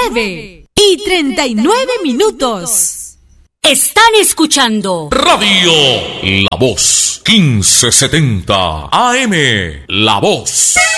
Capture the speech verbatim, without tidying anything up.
nueve y treinta y nueve minutos. Están escuchando Radio La Voz, quince setenta A M. La Voz.